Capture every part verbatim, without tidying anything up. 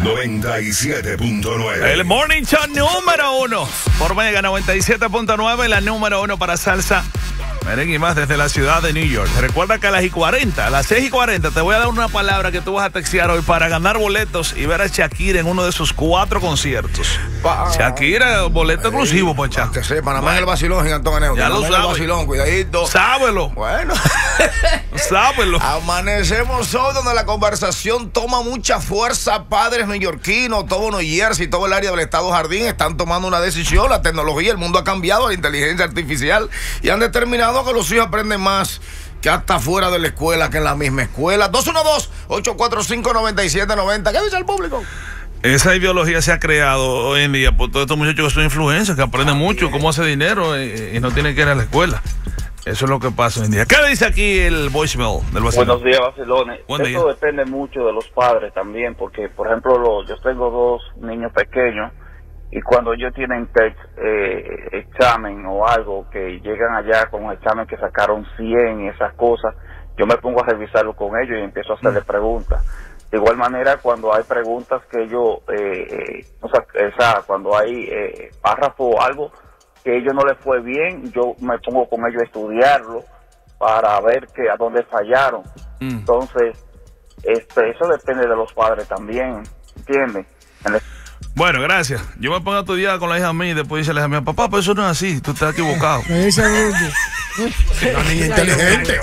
noventa y siete punto nueve. El Morning Show número uno por Mega noventa y siete punto nueve, la número uno para salsa, merengue y más desde la ciudad de New York. Recuerda que a las y cuarenta, a las seis y cuarenta, te voy a dar una palabra que tú vas a textear hoy para ganar boletos y ver a Shakira en uno de sus cuatro conciertos. Pa Shakira, boleto exclusivo, pocha. Que sepa, nada más el vacilón, Gigantón Eneo. Ya lo sabes. El vacilón, cuidadito. Sábelo. Bueno. Sábelo. Amanecemos hoy donde la conversación toma mucha fuerza. Padres neoyorquinos, todo New Jersey, todo el área del estado Jardín están tomando una decisión. La tecnología, el mundo ha cambiado, la inteligencia artificial, y han determinado que los hijos aprenden más que hasta fuera de la escuela, que en la misma escuela. dos uno dos, ocho cuatro cinco, nueve siete nueve cero. ¿Qué dice el público? Esa ideología se ha creado hoy en día por todos estos muchachos que son influencers, que aprenden mucho cómo hace dinero y, y no tienen que ir a la escuela. Eso es lo que pasa hoy en día. ¿Qué dice aquí el voicemail del vacilón? Buenos días, vacilones. Buen Eso día. depende mucho de los padres también, porque, por ejemplo, lo, yo tengo dos niños pequeños y cuando ellos tienen test, eh, examen o algo, que llegan allá con un examen que sacaron cien y esas cosas, yo me pongo a revisarlo con ellos y empiezo a hacerle mm. preguntas. De igual manera, cuando hay preguntas que ellos, eh, eh, o sea, esa, cuando hay eh, párrafo o algo que a ellos no les fue bien, yo me pongo con ellos a estudiarlo para ver que a dónde fallaron. Mm. Entonces, este, eso depende de los padres también, ¿entiendes? El... Bueno, gracias. Yo me pongo a estudiar con la hija mía y después dice la hija mía, papá, pero eso no es así, tú estás equivocado. Una niña inteligente.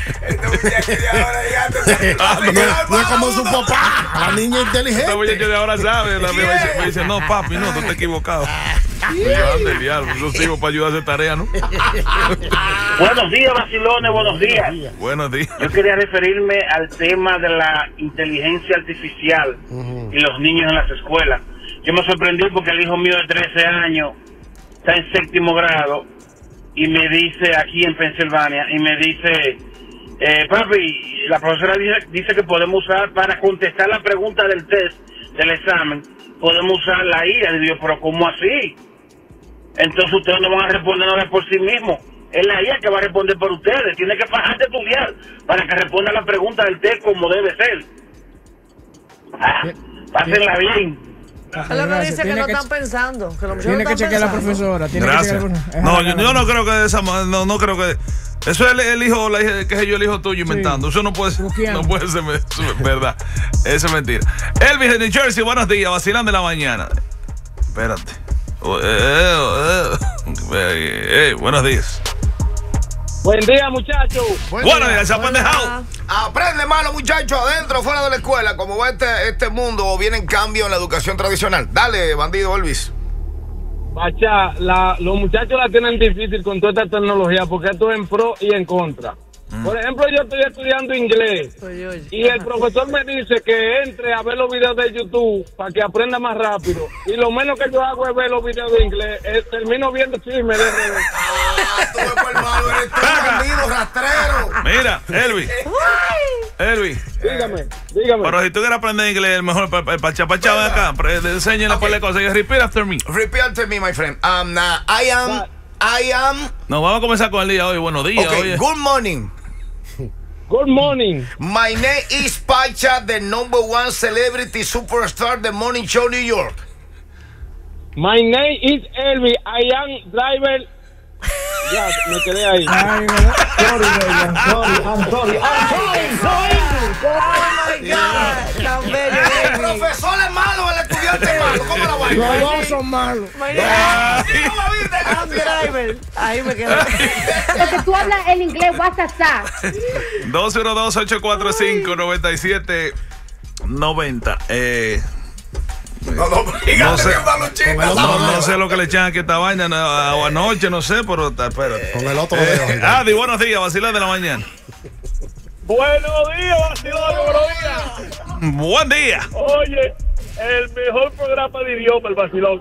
No es como su papá. La niña inteligente. Esta muchacha de ahora sabe. La mía me dice, me dice, no, papi, no, tú estás equivocado. Yo el diablo, yo sigo para ayudar a hacer tarea, ¿no? Buenos días, vacilones, buenos días. Buenos días. Yo quería referirme al tema de la inteligencia artificial uh-huh. y los niños en las escuelas. Yo me sorprendí porque el hijo mío de trece años está en séptimo grado y me dice, aquí en Pensilvania, y me dice, eh, papi, la profesora dice, dice que podemos usar para contestar la pregunta del test, del examen, podemos usar la I A. Le digo, pero ¿cómo así? Entonces ustedes no van a responder nada por sí mismos. Es la I A que va a responder por ustedes. Tiene que bajar de estudiar para que responda la pregunta del test como debe ser. Ah, pásenla bien. Es lo que dice que no están pensando. Que los tiene que chequear la profesora. Tiene Gracias. Que chequear no, yo, yo no creo que de esa no, no creo que. Eso es el, el hijo, la hija, que es yo el hijo tuyo inventando. Sí. Eso no puede ser, no puede ser verdad. Eso es mentira. Elvis de New Jersey, buenos días, vacilando de la mañana. Espérate. Eh, eh, eh, eh, buenos días. Buen día, muchachos. Buen buenos días, se ha pendejado. Aprende malo, muchachos, adentro, fuera de la escuela. Como va este, este mundo, vienen cambios en la educación tradicional. Dale, bandido Elvis. Bacha, la, los muchachos la tienen difícil con toda esta tecnología porque esto es en pro y en contra. Mm. Por ejemplo, yo estoy estudiando inglés y el profesor me dice que entre a ver los videos de YouTube para que aprenda más rápido. Y lo menos que yo hago es ver los videos de inglés. Eh, termino viendo chisme de ah, tú eres por malo, eres tú, bandido, rastrero. Mira, Elvis. Elvis. Dígame, dígame. Pero si tú quieres aprender inglés, el mejor para pachá, pachá, ven acá. Enséñale okay. Por la cosa. Repeat after me. Repeat after me, my friend. Um, uh, I am, I am. No, vamos a comenzar con el día hoy. Buenos días. Okay, oye. Good morning. Good morning. My name is Pacha, the number one celebrity superstar, the Morning Show, New York. My name is Elvis. I am driver. Ya, me quedé ahí. Ay, sorry, baby. Sorry, I'm sorry. I'm sorry. Oh my God. Tan bello. El profesor es malo, el estudiante es malo. ¿Cómo la vaina? Los dos son malos. I'm driver. Ahí me quedé. Porque tú hablas el inglés, WhatsApp. dos uno dos, ocho cuatro cinco, nueve siete nueve cero. Eh. No, no, no, sé, no, no, no sé lo que le echan aquí a esta vaina o anoche, no sé, pero espérate. Con el otro eh, Adi, buenos días, vacilón de la mañana. Buenos días, vacilón, buenos días. Buen día. Oye, el mejor programa de idioma, el vacilón.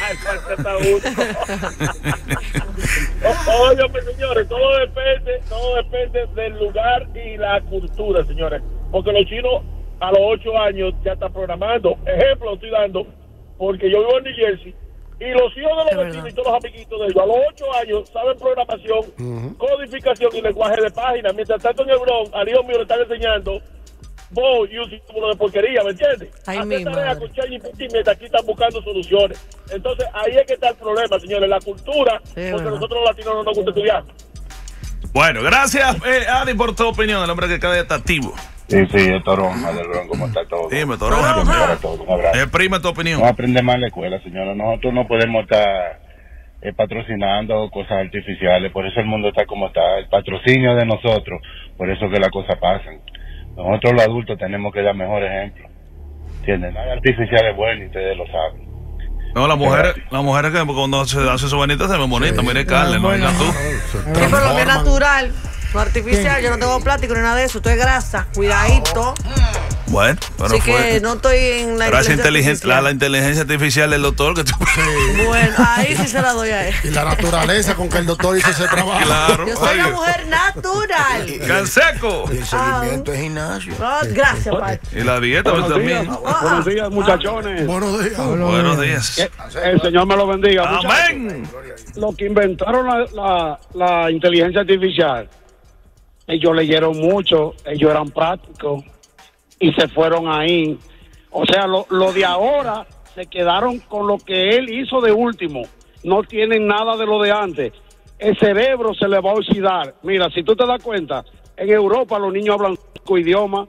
Oye, señores, todo depende, todo depende del lugar y la cultura, señores. Porque los chinos a los ocho años ya están programando. Ejemplo estoy dando, porque yo vivo en New Jersey y los hijos de los vecinos y todos los amiguitos de ellos a los ocho años saben programación, uh-huh. codificación y lenguaje de páginas. Mientras tanto en el Bronx, al hijo mío le están enseñando vos y un símbolo de porquería, ¿me entiendes? Ay, Hacer mi tarea madre. con ChatGPT mientras aquí están buscando soluciones. Entonces, ahí es que está el problema, señores, la cultura, Sí, porque verdad. nosotros los latinos no nos gusta estudiar. Bueno, gracias, eh, Adi, por tu opinión, el hombre que cada día está activo. Sí, sí, es Toronja del Bronx, ¿cómo está todo? Dime, Toronja. Para todo, un abrazo. Exprime tu opinión. No aprende más en la escuela, señora. Nosotros no podemos estar eh, patrocinando cosas artificiales, por eso el mundo está como está. El patrocinio de nosotros, por eso que las cosas pasan. Nosotros los adultos tenemos que dar mejor ejemplo. ¿Entienden? Nada artificial es bueno y ustedes lo saben. No, las mujeres, las mujeres que cuando se hace su bonita se ven bonitas, mire Carles, no digas tú. Sí, pero lo que es natural, no artificial, yo no tengo plástico ni nada de eso, esto es grasa, cuidadito. Bueno, pero Así fue. que no estoy en la Pero esa inteligencia inteligencia, la, artificial. la inteligencia artificial del doctor que tú. Bueno, ahí sí se la doy a él. Y la naturaleza con que el doctor hizo ese trabajo. Claro. Yo soy una Oye. mujer natural. Canseco. Y el seguimiento es gimnasio. Oh, gracias, Pacho. Y la dieta Buenos también. días, buenos días, muchachones. Buenos días. Buenos días. Que el Señor me lo bendiga. Amén. Muchachos. Los que inventaron la, la, la inteligencia artificial, ellos leyeron mucho, ellos eran prácticos y se fueron ahí. O sea, lo, lo de ahora se quedaron con lo que él hizo de último. No tienen nada de lo de antes. El cerebro se le va a oxidar. Mira, si tú te das cuenta, en Europa los niños hablan cinco idiomas.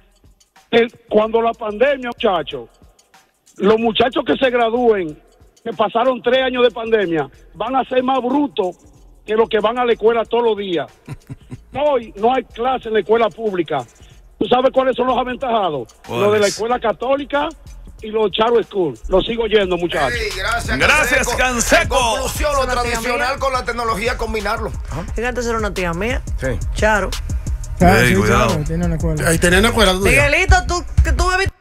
El- cuando la pandemia, muchachos, los muchachos que se gradúen, que pasaron tres años de pandemia, van a ser más brutos que los que van a la escuela todos los días. Hoy no hay clase en la escuela pública. ¿Tú sabes cuáles son los aventajados? ¿Cuáles? Los de la escuela católica y los Charo School. Los sigo yendo, muchachos. Ey, gracias, Gracias, En Canseco. conclusión, lo Es una tía tradicional mía. con la tecnología, combinarlo. Fíjate, era una tía mía, Sí. Charo. Ah, Ey, sí, cuidado. claro, tiene una escuela. Ahí tenía una escuela tuya. Miguelito, tú, que tú bebiste.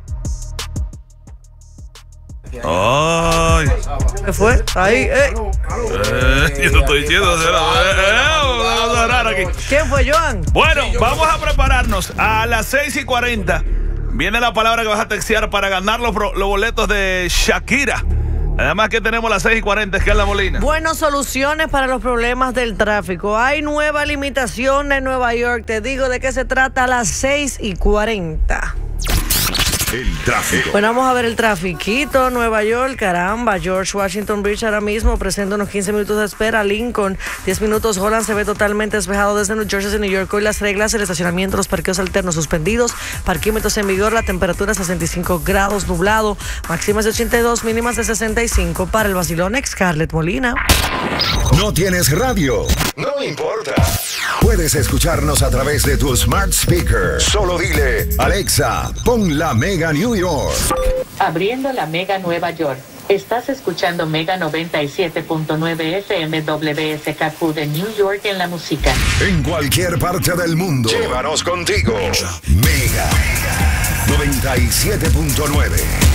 Ay. ¿Qué fue? Ahí, eh. Eh, yo te estoy diciendo. será- eh, eh, vamos a orar aquí. ¿Quién fue, Joan? Bueno, vamos a prepararnos. A las seis y cuarenta viene la palabra que vas a textear para ganar los, pro- los boletos de Shakira. Además que tenemos las seis y cuarenta, es que es la Molina. Bueno, soluciones para los problemas del tráfico. Hay nueva limitación en Nueva York. Te digo de qué se trata a las seis y cuarenta. El tráfico. Bueno, vamos a ver el trafiquito. Nueva York, caramba. George Washington Bridge ahora mismo presenta unos quince minutos de espera. Lincoln, diez minutos. Holland se ve totalmente despejado desde New Jersey a New York. Hoy las reglas, el estacionamiento, los parqueos alternos suspendidos, parquímetros en vigor, la temperatura sesenta y cinco grados, nublado, máximas de ochenta y dos, mínimas de sesenta y cinco. Para el vacilón, Scarlett Molina. ¿No tienes radio? No importa. Puedes escucharnos a través de tu smart speaker. Solo dile, Alexa, pon la Mega New York. Abriendo la Mega Nueva York. Estás escuchando Mega noventa y siete punto nueve F M W S K Q de New York en la música. En cualquier parte del mundo. Llévanos contigo. Mega noventa y siete punto nueve.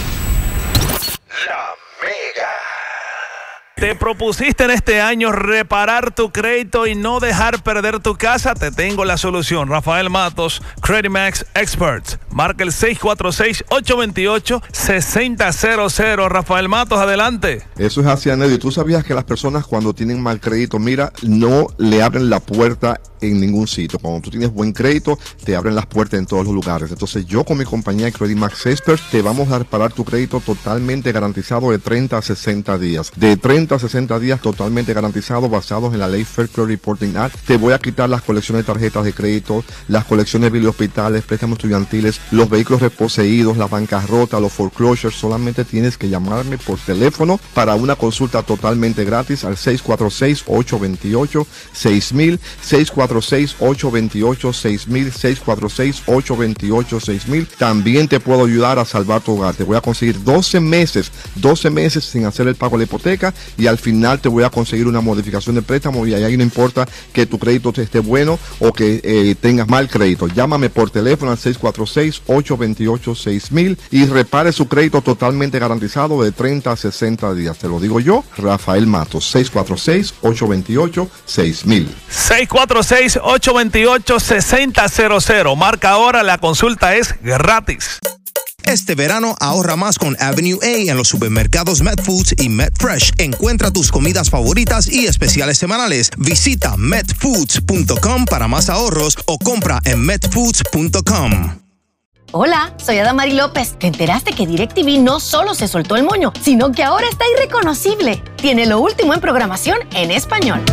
La Mega. ¿Te propusiste en este año reparar tu crédito y no dejar perder tu casa? Te tengo la solución. Rafael Matos, Credit Max Experts. Marca el seis cuatro seis, ocho dos ocho, seis cero cero cero. Rafael Matos, adelante. Eso es así, Anedio. ¿Tú sabías que las personas cuando tienen mal crédito, mira, no le abren la puerta en ningún sitio? Cuando tú tienes buen crédito, te abren las puertas en todos los lugares. Entonces yo con mi compañía Credit Max Experts te vamos a reparar tu crédito totalmente garantizado de treinta a sesenta días. De treinta a sesenta días totalmente garantizado basados en la ley Fair Credit Reporting Act. Te voy a quitar las colecciones de tarjetas de crédito, las colecciones de hospitales, préstamos estudiantiles, los vehículos reposeídos, las bancarrotas, los foreclosures. Solamente tienes que llamarme por teléfono para una consulta totalmente gratis al seis cuatro seis, ocho dos ocho, seis mil, seis cuatro seis, ocho dos ocho, seis mil, seis cuatro seis, ocho dos ocho, seis mil. También te puedo ayudar a salvar tu hogar. Te voy a conseguir doce meses, doce meses sin hacer el pago de la hipoteca y al final te voy a conseguir una modificación de préstamo y ahí no importa que tu crédito te esté bueno o que eh, tengas mal crédito. Llámame por teléfono al seis cuatro seis, ocho dos ocho, seis mil y repare su crédito totalmente garantizado de treinta a sesenta días. Te lo digo yo, Rafael Matos, seis cuatro seis, ocho dos ocho, seis mil. seis cuatro seis, ocho dos ocho, seis cero cero cero. Marca ahora, la consulta es gratis. Este verano ahorra más con Avenue A en los supermercados Medfoods y Medfresh. Encuentra tus comidas favoritas y especiales semanales. Visita medfoods punto com para más ahorros o compra en medfoods punto com. Hola, soy Adamari López. ¿Te enteraste que DirecTV no solo se soltó el moño, sino que ahora está irreconocible? Tiene lo último en programación en español.